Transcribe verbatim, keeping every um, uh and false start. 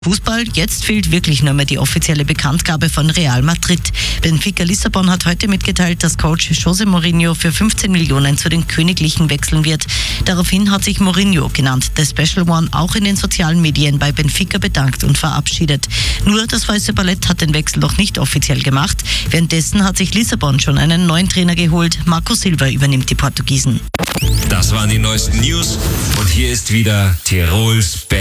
Fußball, jetzt fehlt wirklich nur mehr die offizielle Bekanntgabe von Real Madrid. Benfica Lissabon hat heute mitgeteilt, dass Coach José Mourinho für fünfzehn Millionen zu den Königlichen wechseln wird. Daraufhin hat sich Mourinho, genannt The Special One, auch in den sozialen Medien bei Benfica bedankt und verabschiedet. Nur das Weiße Ballett hat den Wechsel noch nicht offiziell gemacht. Währenddessen hat sich Lissabon schon einen neuen Trainer geholt. Marco Silva übernimmt die Portugiesen. Das waren die neuesten News und hier ist wieder Tirols Best.